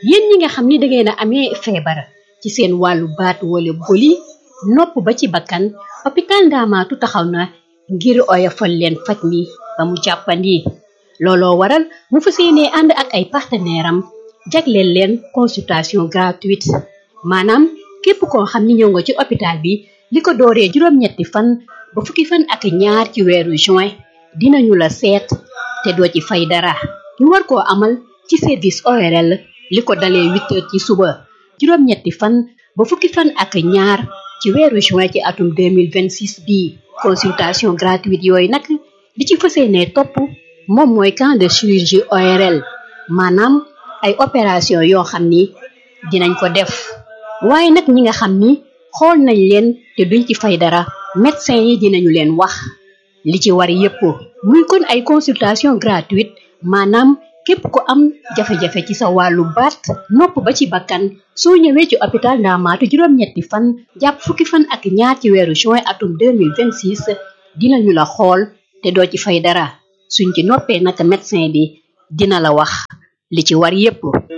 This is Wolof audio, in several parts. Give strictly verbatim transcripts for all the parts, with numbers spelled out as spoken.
yéen ñi nga xam ni da ngeen a amee feebar ci seen wàllu baat wala boli nopp ba ci bakkan hôpital Ndaamaatu taxaw na ngir oyofal leen faj mi ba mu jàppandi looloo waral mu fas yéenee ànd ak ay partenaire am jagleel leen consultation gratuite maanaam képp koo xam ni ñëw nga ci hôpital bi li ko dooree juróom-ñetti fan ba fukki fan ak ñaar ci weeru juin dinañu la seet te doo ci fay dara ñu war koo amal ci service O R L li ko dalee huit heures ci suba juróom-ñetti fan ba fukki fan ak ñaar ci weeru juin ci atum deux mille vingt-six bii consultation gratuite yooyu nag li ci fas yéenee topp moom mooy camp de chirurgie O R L maanaam ay opération yoo xam ni dinañ ko def waaye nag ñi nga xam ni xool nañ leen te duñ ci fay dara médecin yi dinañu leen wax li ci war yépp muy kon ay consultation gratuite maanaam képp ko am jafe-jafe ci sa wàllu baat nopp ba ci bakkan soo ñëwee ci hôpital Ndaamaatu juróom-ñetti fan jàpp fukki fan ak ñaar ci weeru juin atum deux mille vingt-six dinañu la xool te doo ci fay dara suñ ci noppee nag médecin bi dina la wax li ci war yépp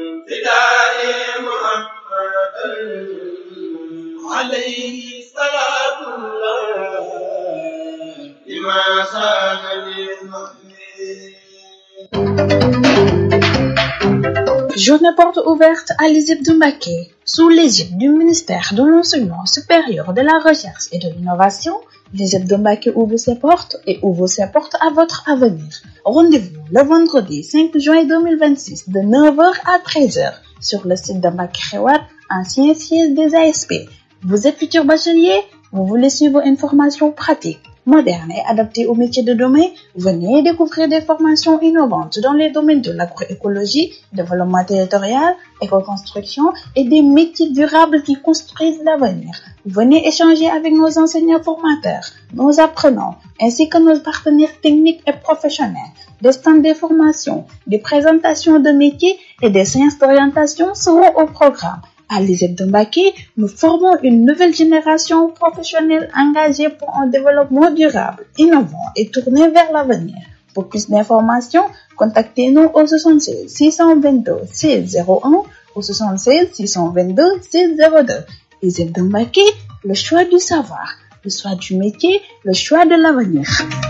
Journée porte ouverte à l'I S E P de Mbacké. Sous l'égide du ministère de l'Enseignement supérieur, de la Recherche et de l'Innovation, l'I S E P de Mbacké ouvre ses portes et ouvre ses portes à votre avenir. Rendez-vous le vendredi cinq juin deux mille vingt-six de neuf heures à treize heures sur le site de Mbacké Xewar, ancien siège des A S P. Vous êtes futur bachelier? Vous voulez suivre une formation pratique, moderne et adaptée aux métiers de demain? Venez découvrir des formations innovantes dans les domaines de l'agroécologie, développement territorial, éco-construction et des métiers durables qui construisent l'avenir. Venez échanger avec nos enseignants formateurs, nos apprenants, ainsi que nos partenaires techniques et professionnels. Des stands de formation, des présentations de métiers et des séances d'orientation seront au programme. À l'I S E P de Mbacké, nous formons une nouvelle génération professionnelle engagée pour un développement durable, innovant et tourné vers l'avenir. Pour plus d'informations, contactez-nous au soixante-seize six cent vingt-deux seize zéro un ou soixante-seize six cent vingt-deux seize zéro deux. I S E P de Mbacké, le choix du savoir, le choix du métier, le choix de l'avenir.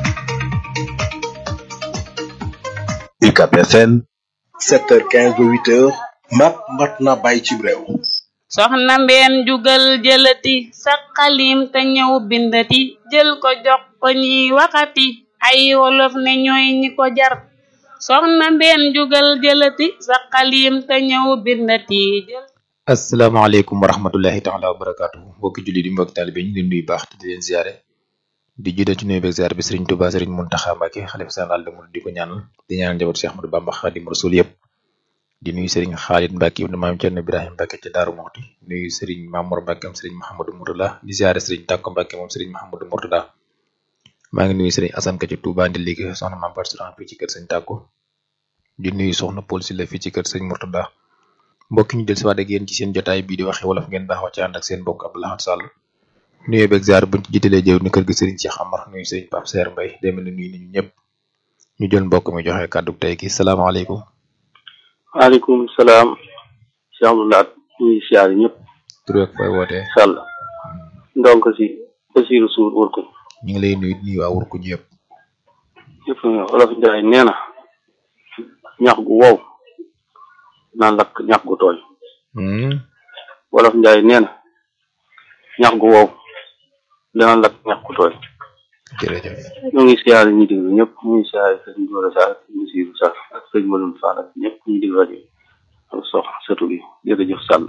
U C A P F M, sept heures quinze ba huit heures. mat mat na bay ci réew. soxna mbeen jugal jëlati sa xalim te ñëw bindati jël ko jox ko ñi waxati ay wolof ne ñooy ñi ko jar soxna mbeen jugal jëlati sa xalim te ñëw bindati jël. asalaamaaleykum wa rahmatullahi taala wa barakaatuhu mbokki julli di mbokki taalibe ñu leen nuyu baax te di leen ziare di jiite ci nuyu beeg ziare bi Serigne Touba Serigne Mountakha Mbacké xalifa général des mourides di ko ñaanal di ñaanal njaboot Cheikh Ahmadou Bamba Khadimu Rasul yëpp. di nuyu Serigne Khalid Mbacké ibn Maam Cerno Ibrahim Mbacké ci Daaru Muxti nuyu Serigne Mamour Mbacké am Serigne Mahamadou Mourtada di ziare Serigne Takko Mbacké moom Serigne Mahamadou Mourtada maa ngi nuyu Serigne Assane Ka ci Touba ndi liggéey soxna Mame Fatou Sourang fii ci kër Serigne Takko di nuyu soxna Paul Sylla fii ci kër Serigne Mourtada mbokk ñu del si waat ak yéen ci seen jotaay bii di waxe wolof ngeen baaxoo ci ànd ak seen mbokk Abdou Lahad Sall nuyu beeg ziare buñ ci jiitalee jëw ni kër gi Serigne Cheikh Amar nuyu Serigne Pape Serre Mbaye demel na nuyu nañu ñëpp ñu jël mbokk mi joxe kàddu tey gi salaamaaleykum. waaleykum salaam Cheikh Abdou Lahad ñuy siyaar ñëpp. tur ak fay wootee. Sall ndonk si Basiru Suur Wurkuñ. ñu ngi lay nuyu nuyu waa Wurkuñ yëpp. yëpp Wolof Njaay nee na ñax gu wow naan lakk ñax gu tooy. Wolof Njaay nee na ñax gu wow dana lakk ñax gu tooy. jërëjëf. ñu ngi siyaar ñi déglu ñëpp ñu ngi siyaar sëñ Gora Sarr ak Basiru Sarr ak sëñ Maloum Fall ak ñëpp ñu déglu rajo ak sox sëtu bi jërëjëf Sall.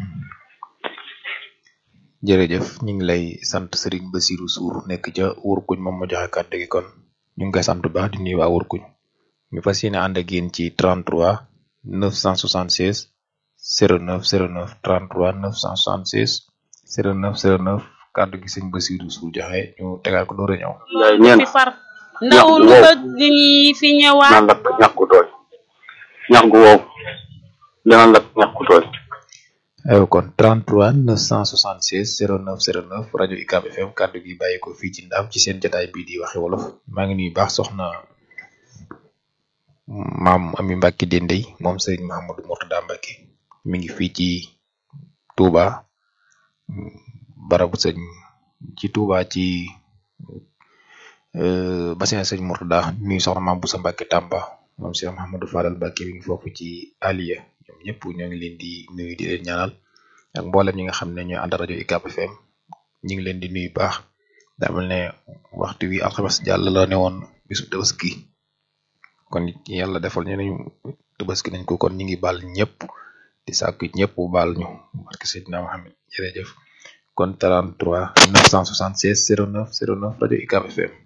jërëjëf ñu ngi lay sant Serigne Bassirou Sour nekk ca Wurkuñ moom ma joxe kàddu gi kon ñu ngi koy sant bu baax di nuyu waa Wurkuñ ñu fas yéene ànd ak yéen ci trente-trois neuf cent soixante-seize zéro neuf zéro neuf trente-trois neuf cent soixante-seize zéro neuf zéro neuf kàddu gi sëñ Bassirou Sour joxe ñu tegaat ko door a ñëw. Njaay nee na ndaw lu bëgg ñi fi ñëwaat naan lakk ñax gu tooy ñax gu wow dana lakk ñax gu tooy. aywa kon trente-trois neuf cent soixante-seize zéro neuf zéro neuf rajo U C A B F M kàddu gi bàyyi ko fii ci Ndaam ci seen jotaay bii di waxe wolof maa ngi nuyu baax soxna maam Ami Mbacké Dendey moom Serigne Mahamadou Mourtada Mbacké mi ngi fii ci Touba barabu sëñ ci Touba ci euh bassin sëñ Mourtada nuyu soxna Mame Boussa Mbacke Tamba moom Cheikh Mahamadou Fadal Mbacke mi ngi foofu ci Aliya ñoom ñëpp ñoo ngi leen di nuyu di leen ñaanal ak mboolem ñi nga xam ne ñooy ànd rajo U C A B F M ñu ngi leen di nuyu baax daa mel ne waxtu wi alxames jàll la ne woon bisu tabaski kon yàlla defal ñu nañu tabaski nañ ko kon ñu ngi baal ñëpp di sàkku ñëpp baal ñu barke Seydina Mohamed jërëjëf kon trente-trois neuf cent soixante-seize zéro neuf zéro neuf rajo U C A B F M.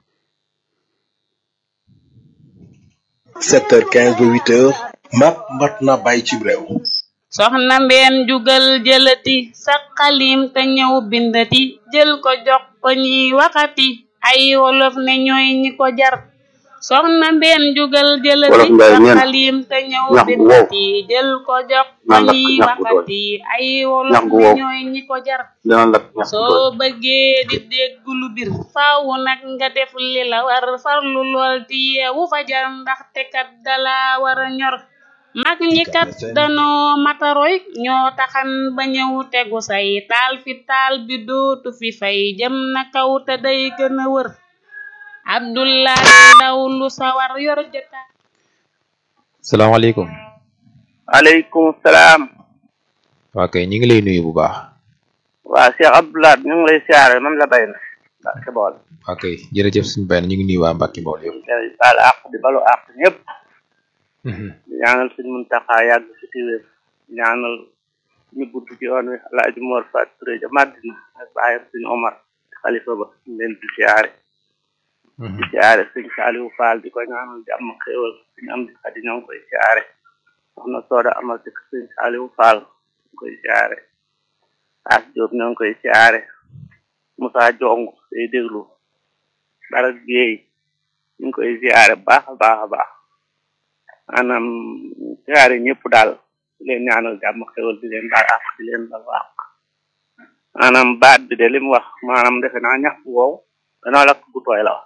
sept heures quinze ba huit heures map mat na bàyyi ci réew. soxna mbeen jugal jëlati sa xalim te ñëw bindati jël ko jox ko ñi waxati ay wolof ne ñooy ñi ko jar soxna mbeen jugal jëlati sa xalim te ñëw bindati jël ko jox ko ñi waxati ay wolof ne ñooy ñi ko jar soo bëggee di dégg lu bir faaw nag nga def li la war farlu lool di yeewu fajar ndaxte kat dala war a ñor mag ñi kat danoo mataroy ñoo taxan ba ñëw tegu say taal fi taal bi dootu fi fay jëm na kaw te day gën a wër Abdoulaye Ndaw lu sawar yor jota. salaamaaleykum. aleykum salaam. waa kay ñu ngi lay nuyu bu baax. waa Cheikh Abdoulaye ñu ngi lay siyaare man la bay na Mbacke Bawol. waa kay jërëjëf suñu bay na ñu ngi nuyu waa Mbacke Bawol yëpp. di baal àq di balu àq ñëpp. ñaanal suñ Muntaxa yàgg fi ci wér ñaanal ñu gudd ci yoon wi Alaaji Mor Fat Touré ja Madina ak bàyyam suñu Omar xalifa ba ñu leen di siyaare di siyaare suñ Saliou Fall di ko ñaanal jàmm xéewal suñu am di xadi ñoo ngi koy siyaare soxna Sooda amal ci suñ Saliou Fall ñu koy siyaare As Diop ñoo ngi koy siyaare Moussa Jong day déglu Barak Gueye ñu ngi koy siyaare baax a baax a baax maanaam siyaare ñëpp daal di leen ñaanal jàmm xewal di leen baal àq di leen baal àq maanaam baat bi de li mu wax maanaam defe naa ñax bu wow danoo lakk bu tooy la wax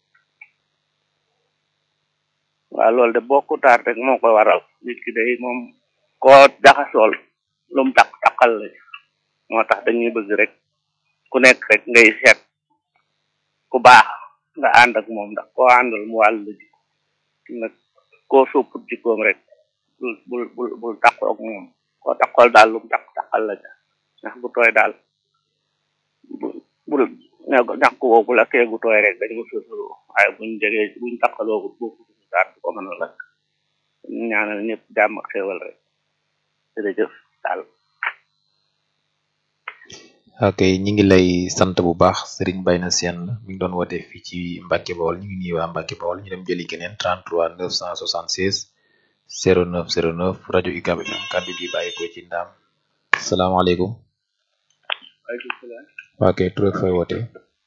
waaw loolu de bokku taar rek moo koy waral nit ki day moom koo jaxasool lu mu takk takkal la moo tax dañuy bëgg rek ku nekk rek ngay seet ku baax nga ànd ak moom ndax koo àndal mu wàll la ji nag koo sopput jikkoom rek bul bul bul bul takkoo ak moom koo takkool daal lu mu takk takkal la ja ndax bu tooy daal bul bul ñax ko woo bu la kee gu tooy rek dañ ko suusuloo waaye buñ jegee buñ takkaloo ko bokku daal du ko mën a lakk ñaanal ñëpp jàmm ak xéewal rek jërëjëf daal ok ñi ngi lay sant bu baax Serigne Bayna Sène mi ngi doon woote fii ci Mbacke Bawol ñu ngi nuyu waa Mbacke Bawol ñu dem jëli keneen trente-trois neuf cent soixante-seize zéro neuf zéro neuf rajo U C A B F M kàddu gi bàyyi ko ci ndaam salaamaaleykum. waaleykum salaam. waa kay tur ak fay woote.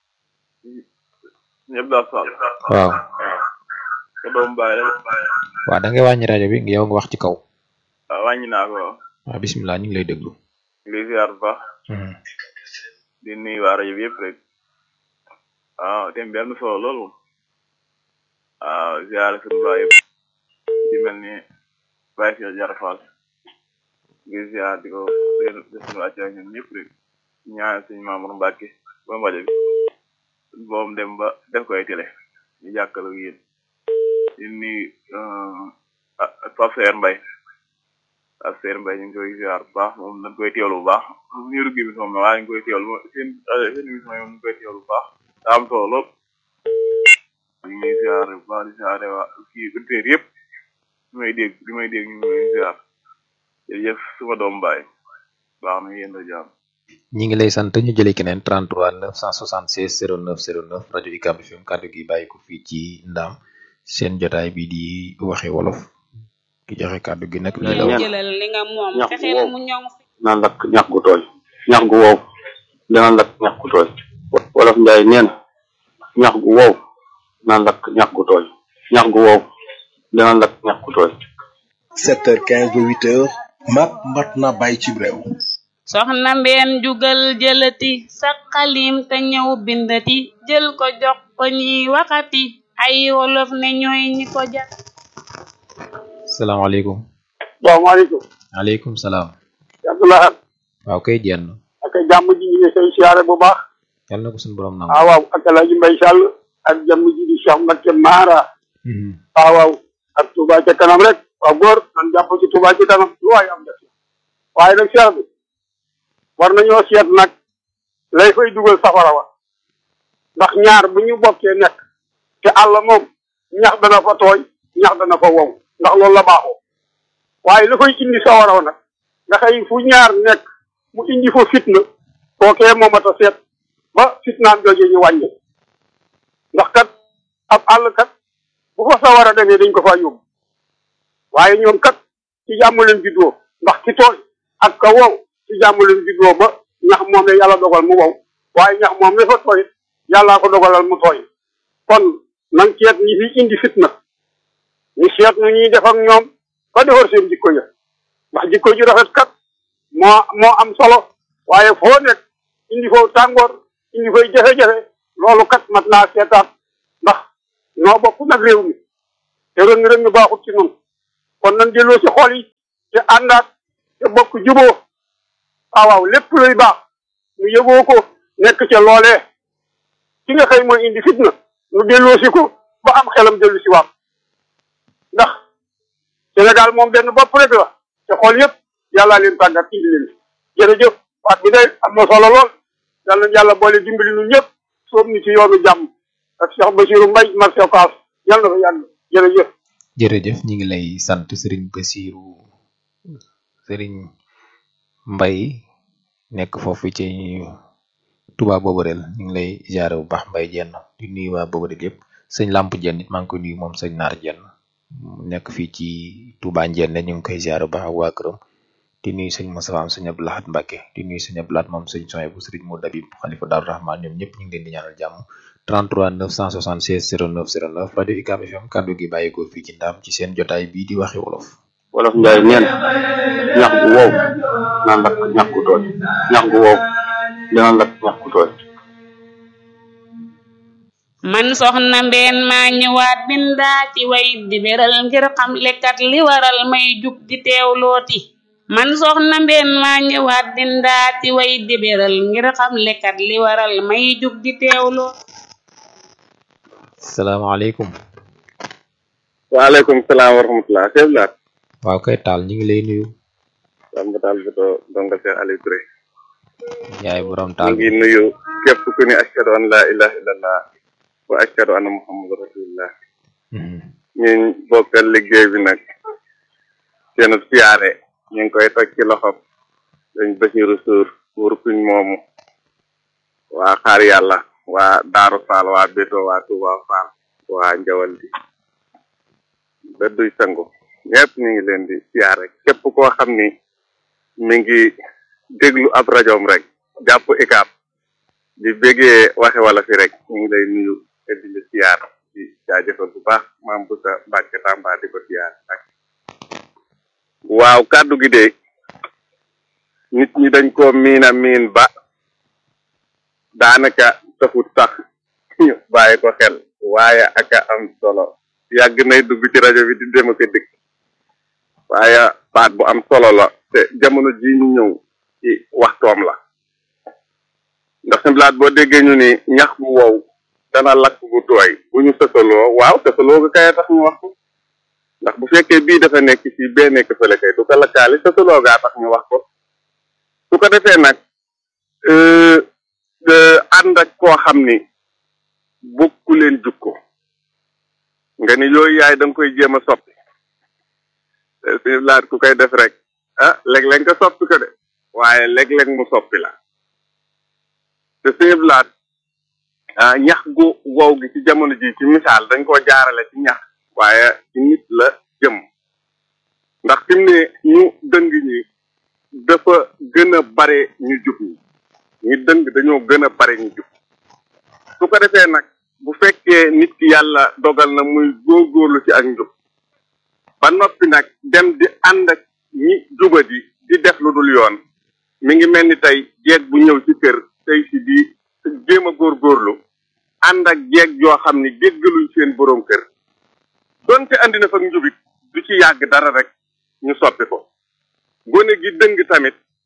ñëpp daal Fall. waaw. sa doom baay la. waaw da ngay wàññi rajo bi nga yow nga wax ci kaw. waaw wàññi naa ko waaw. waaw bisimilah ñu ngi lay déglu. ñu ngi ziar bu baax. di nuyu waa rajo bi yëpp rek. waaw thème bi am na solo loolu. waaw ziar suñu baay yëpp. di mel ni Baye Cheikh Diarra Fall. ngi ziar di ko di suñu wàcce ak ñun ñëpp rek. ñaanal suñu Mamour Mbacke ba mbaje bi. boom dem ba def ko ay télé. ñu jàkkaarloo ak yéen. di nuyu Pape Seer Mbaye. Pape Seer Mbaye ñu ngi koy ziar bu baax moom dañ koy teewlu bu baax ñu ruggi bi moom waaye ñu koy teewlu seen seen émission yi moom ñu koy teewlu bu baax daa am solo lool ñu ngi ziar bu baax di ziare waa kii auditeurs yëpp li may dégg li may dégg ñu ngi koy ziar jërëjëf suma doom baay baax na yéen a jàmm ñi ngi lay sant ñu jëlee keneen trente-trois neuf cent soixante-seize zéro neuf zéro neuf rajo U C A B F M kàddu gi bàyyi ko fii ci Ndaam seen jotaay bi di waxe wolof ki joxe kàddu gi nag li la wax jëlal li nga moom fexeel mu ñoŋ naan lakk ñax gu tooy ñax gu wow dana lakk ñax gu tooy wolof njaay neen ñax gu wow naan lakk ñax gu tooy ñax gu wow dana lakk ñax gu tooy sept heures quinze ba huit heures map mat na bàyyi ci réew. soxna mbeen jugal jëlati sa xalim te ñëw bindati jël ko jox ko ñi waxati ay wolof ne ñooy ñi ko jar salaamaaleykum. salaamaaleykum. aleykum salaam. Abdoulaye waaw kay jenn ak jàmm ji ñu ngi say siyaare bu baax yàlla na ko suñu borom nangu waaw waaw ak Alaaji Mbay Sall ak jàmm ji di Cheikh Mbacke Mara waaw waaw ak Touba ca kanam rek waaw góor nan jàpp ci Touba ci kanam lu waay am def waaye nag Cheikh bi war nañoo seet nag lay fay dugal safara wa ndax ñaar bu ñu bokkee nekk te àll moom ñax dana fa tooy ñax dana fa wow ndax loolu la baaxoo waaye la koy indi sawara wa nag nga xëy fu ñaar nekk mu indi fa fitna kookee moomata seet ba fitnaam jooje ñu wàññi ndax kat ab àll kat bu fa sawara demee dañ ko fa yóbbu waaye ñoom kat ci jàmm leen juddoo ndax ki tooy ak ka wow ci jàmm leen juddoo ba ñax moom ne yàlla dogal mu wow waaye ñax moom ne fa tooy yàllaa ko dogalal mu tooy kon nañ seet ñi fi indi fitna ñu seet nu ñuy def ak ñoom ba defar seen jikko ya ndax jikko ji rafet kat moo moo am solo waaye foo nekk indi foo tàngoor indi fay jafe-jafe loolu kat mat naa seetaat ndax noo bokk nag réew mi te rëng-rëng baaxut ci noonu kon nañ delloo ci xol yi te àndaat te bokk juboo waaw waaw lépp luy baax ñu yëgoo ko nekk ca loolee ki nga xëy mooy indi fitna ñu delloo si ko ba am xelam dellu si waat ndax Sénégal moom benn bopp rek la te xol yëpp yàllaa leen tàggat indi leen jërëjëf waat bi day am na solo lool yàlla na yàlla boole dimbali ñu ñëpp soob ni ci yoonu jàmm ak Cheikh Bassirou Mbaye marché Ocass yàlla na fa yàgg jërëjëf jërëjëf ñi ngi lay sant Serigne Bassirou Serigne Mbaye nekk foofu ci Touba Boborel ñu ngi lay ziare bu baax Mbaye jenn di nuyu waa Boborel yëpp sëñ Lamp jenn it maa ngi koy nuyu moom sëñ Naar jenn nekk fii ci Touba Njenne ñu ngi koy ziare bu baax ak waa këram di nuyu sëñ Moussa am sëñ Abdou Lahad Mbacke di nuyu sëñ Abdou Lahad moom sëñ Soye bu Serigne Modou Habib Khalifa Darou Rahman ñoom ñëpp ñu ngi leen di ñaanal jàmm trente-trois neuf cent soixante-seize zéro neuf zéro neuf rajo U C A B F M kaddu gi bàyyi ko fii ci Ndaam ci seen jotaay bii di waxi wolof. wolof Njaay neen ñax gu wow naan lakk ñax gu tooy ñax gu wow dana lakk ñax gu tooy. man soxna mbeen maa ñëwaat bindaa ci way di beral ngir xam lekkat li waral may jug di teewlooti man soxna mbeen maa ñëwaat bindaa ci way di beral ngir xam lekkat li waral may jug di teewlooti. salaamaaleykum. waaleykum salaam wa rahmatulah. Seydou Lat. waaw kay taal ñu ngi lay nuyu. Samba Tall bi doo donga Cheikh Aliou Touré. yaay borom taal ñu ngi nuyu képp ku ne ashhadu an la ilaha illallah wa ashhadu anna muhammadu rasulullah. ñun bokkal liggéey bi nag seen siyaare ñu ngi koy toj ci loxo dañ Basiru Suur wur kuñ moomu waa xaar yàlla waa Daaru Faal waa Béto waa Touba Faal waa Njawal di ba duy sangu ñëpp ñu ngi leen di siyaare képp koo xam ni mi ngi déglu ab rajoom rek jàpp U C A B di bégee waxe wala fi rek ñu ngi lay nuyu te di la siyaar di jaajëfal bu baax maam bu sa Mbàkke Tamba di ko siyaar ak waaw kàddu gi de nit ñi dañ ko miina miin ba daanaka taxut sax ñu bàyyi ko xel waaye aka am solo yàgg nay dugg ci rajo bi di dem ak dikk waaye baat bu am solo la te jamono ji ñu ñëw ci waxtoom la ndax seen laat boo déggee ñu ni ñax bu wow dana lakk bu tooy bu ñu sësaloo waaw sësaloo ga kay tax ñu wax ko ndax bu fekkee bii dafa nekk fii bee nekk fële kay du ko lakkaali sësaloo gaa tax ñu wax ko su ko defee nag ànd ak koo xam ni bokku leen jukko nga ni yooyu yaay da nga koy jéem a soppi seen laat ku koy def rek ah léeg-léeg nga soppi ko de waaye léeg-léeg mu soppi la te seen laat ah ñax gu wow gi ci jamono ji ci misaal dañ koo jaarale ci ñax waaye ci nit la jëm ndax fi mu ne ñu dëng ñi dafa gën a bare ñu jub ñi ñi dëng dañoo gën a bare ñu jub su ko defee nag bu fekkee nit ki yàlla dogal na muy góorgóorlu ci ak njub ba noppi nag dem di ànd ak ñi jubadi di def lu dul yoon mi ngi mel ni tey jeeg bu ñëw ci kër tey si di jéem a góorgóorlu ànd ak jeeg yoo xam ni déggaluñ seen boroom kër donte andi na fa njubit du ci yàgg dara rek ñu soppi ko gone gi dëng tamit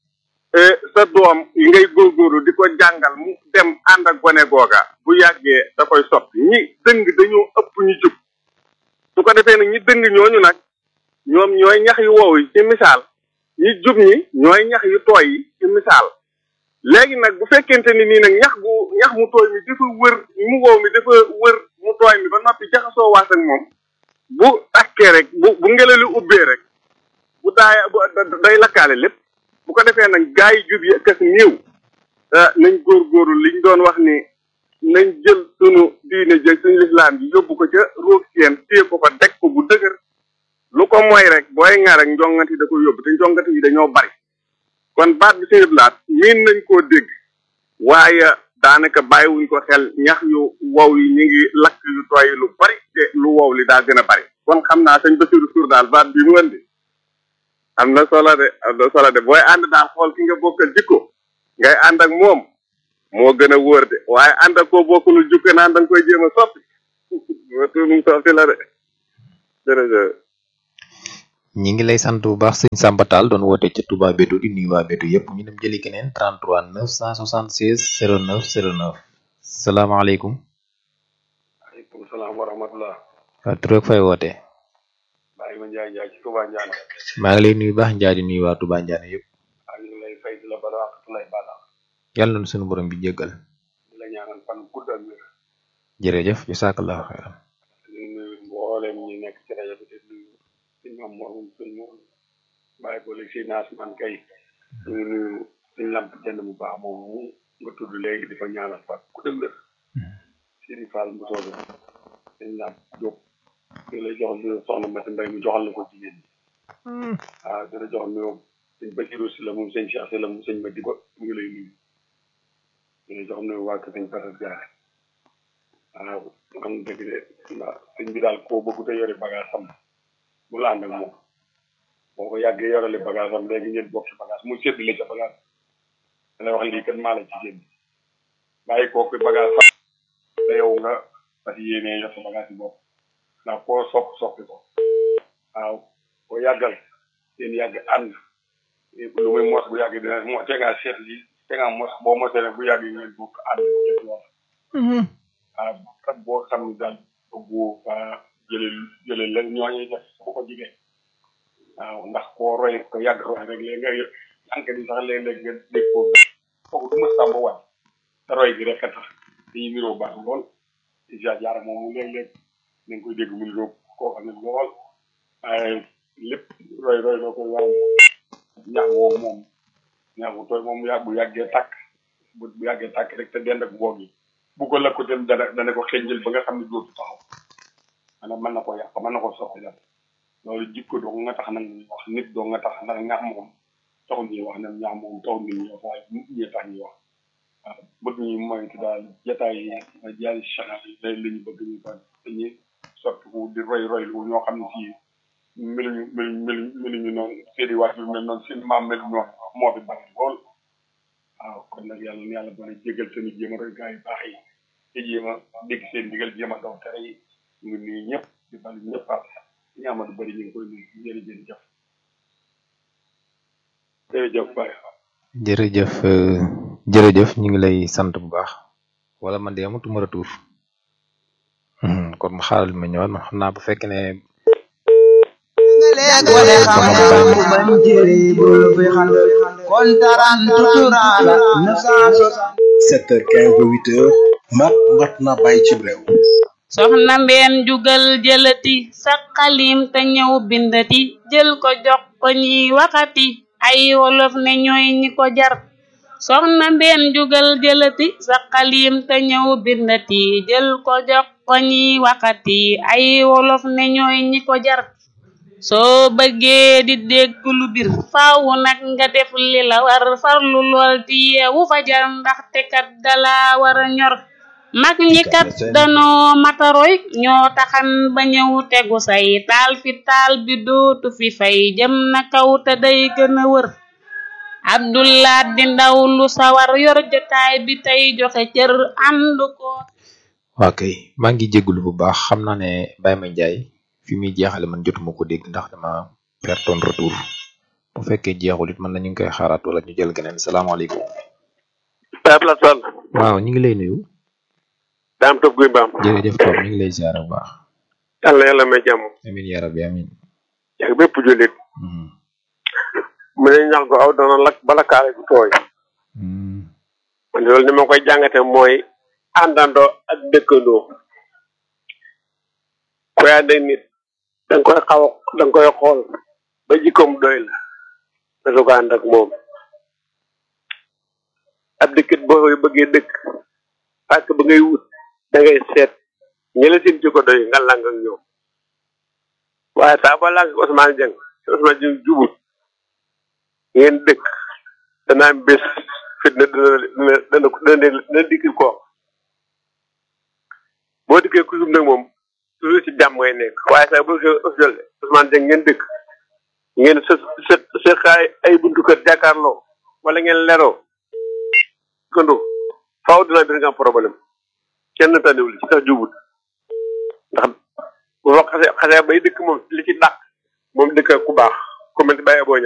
sa doom yi ngay góorgóorlu di ko jàngal mu dem ànd ak gone googa bu yàggee da koy soppi ñi dëng dañoo ëpp ñu jub su ko defee nag ñi dëng ñooñu nag ñoom ñooy ñax yu wow yi ci misaal ñi jub ñi ñooy ñax yu tooy yi ci misaal léegi nag bu fekkente ni nii nag ñax gu ñax mu tooy mi dafa wër mu wow mi dafa wër mu tooy mi ba noppi jaxasoo waat ak moom bu takkee rek bu bu ngelaw li ubbee rek bu daaya bu day lakkaale lépp bu ko defee nag gaa yi jub yi kas néew nañ góorgóorlu liñ doon wax ni nañ jël sunu diine jël suñu lislaam ji yóbbu ko ca roog seen téye ko fa teg ko bu dëgër lu ko mooy rek booy ŋaar rek njongante yi da ko yóbbu te njongante yi dañoo bari kon baat bi sëñ laat miin nañ koo dégg waaye daanaka bàyyiwuñ ko xel ñax yu wow yi ñu ngi lakk yu tooy lu bari te lu wow li daa gën a bari kon xam naa sëñ Basiru Suur daal baat bi mu andi am na solo de am na solo de booy ànd daal xool ki nga bokkal jikko ngay ànd ak moom moo gën a wóor de waaye ànd ak koo bokkulul jikko naan da nga koy jéem a soppi tuum soppi la de jërëjëf. ñi ngi lay sant bu baax sëñ Samba Tall doon woote ca Touba Bédou di nuyu waa Bédou yëpp ñu dem jëli keneen trente-trois neuf cent soixante-seize zéro neuf zéro neuf salaamaaleykum. waaleykum salaam wa rahmatulah. waaw tur ak fay wootee. Baye ma Ndiaye Ndiaye ci Touba Ndiané. maa ngi lay nuyu baax Ndiaye di nuyu waa Touba Ndiané yëpp. ak ñu lay fay di la balaax di lay balaax. yàlla na suñu borom bi jéggal. di la ñaanal fan gudd ak wér. jërëjëf jazakallahu xayran. ñu nuyu mboolem ñi nekk ci rajo bi di nuyu suñ moom moom suñ moom bàyyi ko léegi si naas man kay ñu ngi nuyu suñ lamp jënd bu baax moom mu nga tudd léegi di fa ñaanal fan gudd ak wér. Sidi Fall mu soobee suñ lamp jóg di lay jox nuyu soxna Mati Mbay mu joxal na ko jigéen ñi. waaw di la jox nuyu suñ Basiru si la moom sëñ Cheikh si la moom sëñ Madi ba mu ngi lay nuyu di la jox nuyu waa kër sëñ Fatou Diarra. waaw am dëgg de ndax sëñ bi daal koo bëggu te yore bagage am bu la ànd ak moom boo ko yàggee yorale bagage am léegi ngeen bokk ci bagage muy séddale ca bagage da lay wax lii kat maa la ci génn bàyyi kooku bagage am te yow nga fas yéenee yor sa bagage yi bopp ndax koo sopp soppi ko waaw koo yàggal seen yàgg ànd lu muy mos bu yàggee dina moo te ngaa seet lii te ngaa mos boo mosee rek bu yàggee ngeen bokk ànd jëf yoon waaw kat boo xam ne daal bëggu fa jële jële la ñooñuy def bu ko jigee waaw ndax koo roy ko yàgg roy rek léegi nga yànk di sax léeg-léeg nga dégg ko kooku du ma sàmba waat te roy gi rek a tax dañuy niroo baax lool isa jaara moom léeg-léeg nañ koy dégg mu niroo koo xam ne lool waaye lépp roy roy loo koy waral ñax woowu moom ñax bu tooy moom yàgg bu yàggee tàkk bu bu yàggee tàkk rek te dend ak boog yi bu ko lëkk dem dana dana ko xënjël ba nga xam ne dootu taxaw maanaam mën na ko yàq mën na ko soxla yàq loolu jikko doo nga tax nag ñuy wax nit doo nga tax ndax ñax moom taxul ñuy wax ne ñax moom taxul nit ñuy wax waaye nit ñi tax ñuy wax waaw bëgg ñu moytu daal jataay yi nga jaay chanal yi lay la ñu bëgg ñu ko dañuy soppiku di roy roy lu ñoo xam ne fii meluñu meluñu meluñu meluñu noonu seedi waat yu mel noonu seen maam melu noonu moo fi bari lool waaw kon nag yàlla na yàlla bari jégal seen i jéem a roy gaa yu baax yi te jéem a dégg seen ndigal jéem a daw tere yi ñu ngi nuyu ñëpp di bali ñëpp ak ñu amatu bari ñu ngi koy nuyu jërëjëf jërëjëf Baye. jërëjëf jërëjëf ñu ngi lay sant bu baax wala man de amatuma retour kon ma xaaral ma ñëwaat man xam naa bu fekkee ne sept heures quinze ba huit heures mat mat na bàyyi ci réew. soxna mbeen jugal jëlati sa xalim te ñëw bindati jël ko jox ko ñi waxati ay wolof ne ñooy ñi ko jar soxna mbeen jugal jëlati sa xalim te ñëw bindati jël ko jox ko ñi waxati ay wolof ne ñooy ñi ko jar soo bëggee di dégg lu bir faaw nag nga def li la war farlu lool ti yeewu fajar ndaxte kat dala war a ñor mag ñi kat danoo mataroy ñoo taxan ba ñëw tegu say taal fi taal bi dootu fi fay jëm na kaw te day gën a wër Abdoulaat di ndaw lu sawar yor jotaay bi tey joxe cër ànd ko waa kay maa ngi jégalu bu baax xam naa ne Baye Ma Ndiaye fi muy jeexale man jotuma ko dégg ndax dama pertoon retour bu fekkee jeexul it mën na ñu ngi koy xaaraat wala ñu jël keneen salaamaaleykum. Pape la Sall. waaw ñu ngi lay nuyu. daam toog guy mbaam. jërëjëf Top ñu ngi lay ziar bu baax. yàlla yàlla may jàmm. amiin yaa rabbi amiin. yaa bépp jullit. mu ne ñax gu aw dana lakk bala kaale gu tooy. man loolu ni ma koy jàngate mooy àndandoo ak dëkkandoo. koy ànd ak nit da nga koy xaw a da nga koy xool ba jikkoom doy la da su ko ànd ak moom. ab dëkkit boo koy bëggee dëkk pàkk ba ngay wut da ngay seet ñi la seen jikko doy nga lang ak ñoom waaye saa ba lang Ousmane Dieng Ousmane Dieng jubut ngeen dëkk dana am bés fitna dana dana dana dana dikkil koo boo dikkee kusum nag moom toujours ci jàmm ngay nekk waaye saa boo ko Ousmane Dieng ngeen dëkk ngeen sa sa sa ay buntu kër jàkkaarloo wala ngeen leroo kondo faaw dina bir nga am problème kenn taniwul ci tax jubut ndax bu wax xase xase bay dëkk moom li ci dàq moom dëkk ku baax comme ni bàyyi boo